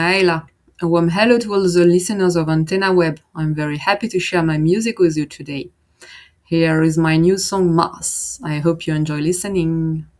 Ayla. A warm hello to all the listeners of Antenna Web. I'm very happy to share my music with you today. Here is my new song Mars. I hope you enjoy listening.